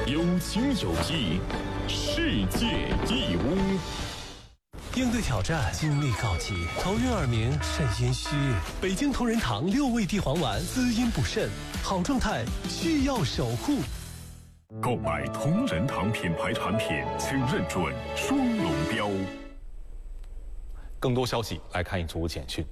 有情有义，世界义乌。 应对挑战，精力告急，头晕耳鸣，肾阴虚。北京同仁堂6味地黄丸，滋阴补肾，好状态需要守护。 购买同仁堂品牌产品，请认准双龙标。 更多消息来看一组简讯。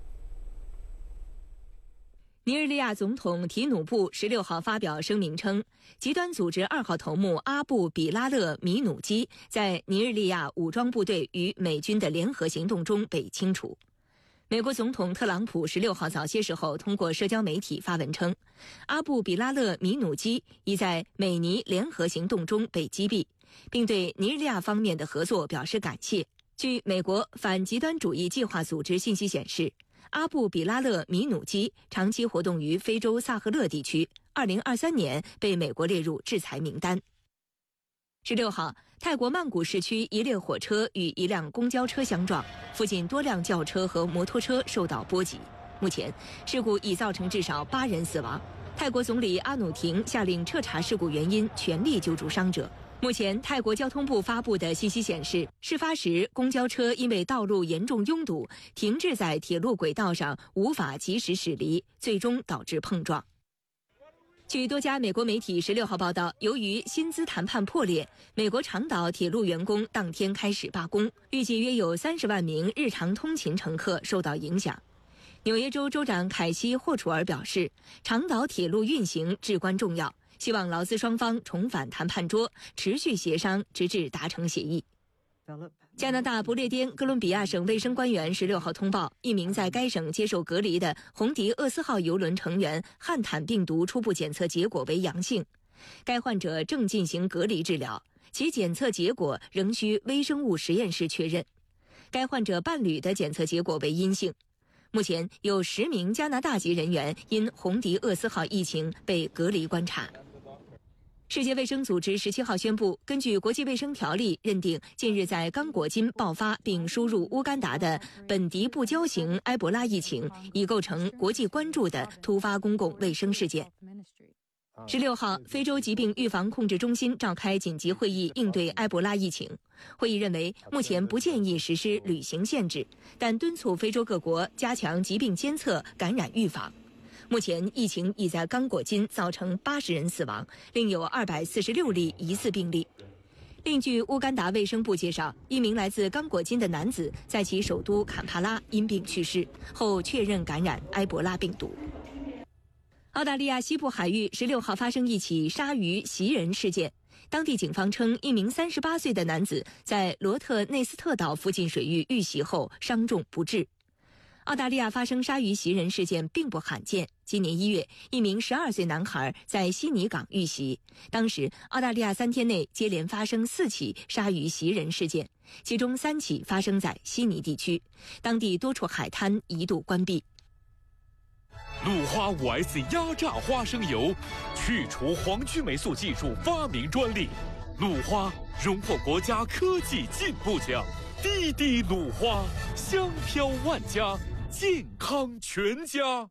尼日利亚总统提努布16号发表声明称，极端组织2号头目阿布比拉勒米努基在尼日利亚武装部队与美军的联合行动中被清除。美国总统特朗普16号早些时候通过社交媒体发文称，阿布比拉勒米努基已在美尼联合行动中被击毙，并对尼日利亚方面的合作表示感谢。据美国反极端主义计划组织信息显示，阿布比拉勒米努基长期活动于非洲萨赫勒地区，2023年被美国列入制裁名单。16号，泰国曼谷市区一列火车与一辆公交车相撞，附近多辆轿车和摩托车受到波及。目前，事故已造成至少8人死亡。泰国总理阿努廷下令彻查事故原因，全力救助伤者。目前，泰国交通部发布的信息显示，事发时公交车因为道路严重拥堵，停滞在铁路轨道上，无法及时驶离，最终导致碰撞。据多家美国媒体16号报道，由于薪资谈判破裂，美国长岛铁路员工当天开始罢工，预计约有30万名日常通勤乘客受到影响。纽约州州长凯西·霍楚尔表示，长岛铁路运行至关重要，希望劳资双方重返谈判桌，持续协商，直至达成协议。加拿大不列颠哥伦比亚省卫生官员16号通报，一名在该省接受隔离的红迪厄斯号邮轮成员汉坦病毒初步检测结果为阳性，该患者正进行隔离治疗，其检测结果仍需微生物实验室确认。该患者伴侣的检测结果为阴性。目前有10名加拿大籍人员因红迪厄斯号疫情被隔离观察。世界卫生组织17号宣布，根据国际卫生条例认定，近日在刚果金爆发并输入乌干达的本迪布胶型埃博拉疫情已构成国际关注的突发公共卫生事件。16号，非洲疾病预防控制中心召开紧急会议应对埃博拉疫情。会议认为，目前不建议实施旅行限制，但敦促非洲各国加强疾病监测、感染预防。目前疫情已在刚果金造成80人死亡，另有246例疑似病例。另据乌干达卫生部介绍，一名来自刚果金的男子在其首都坎帕拉因病去世后确认感染埃博拉病毒。澳大利亚西部海域16号发生一起鲨鱼袭人事件，当地警方称，一名38岁的男子在罗特内斯特岛附近水域遇袭后伤重不治。澳大利亚发生鲨鱼袭人事件并不罕见。今年1月，一名12岁男孩在悉尼港遇袭，当时澳大利亚3天内接连发生4起鲨鱼袭人事件，其中3起发生在悉尼地区，当地多处海滩一度关闭。 鲁花 5S 压榨花生油，去除黄曲霉素技术发明专利，鲁花荣获国家科技进步奖。滴滴鲁花，香飘万家，健康全家。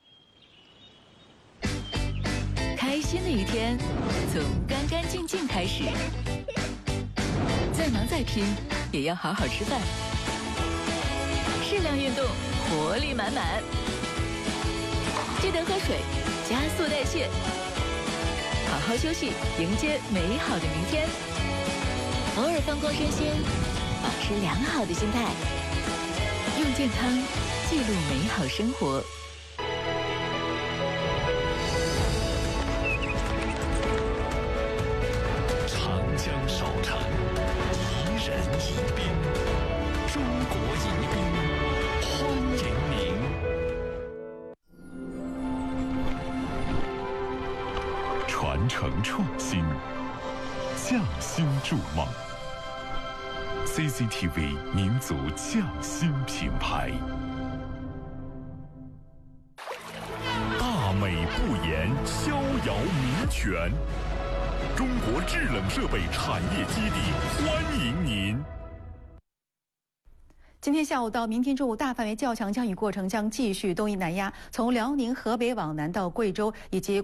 开心的一天从干干净净开始，再忙再拼也要好好吃饭，适量运动，活力满满。记得喝水，加速代谢，好好休息，迎接美好的明天。偶尔放光身心，保持良好的心态，用健康记录美好生活。 长江少产，宜人宜宾，中国宜宾，欢迎您。传承创新，匠心筑梦。CCTV 民族匠心品牌，大美不言，逍遥民权。中国制冷设备产业基地欢迎您。 今天下午到明天中午，大范围较强降雨过程将继续东移南压，从辽宁、河北往南到贵州以及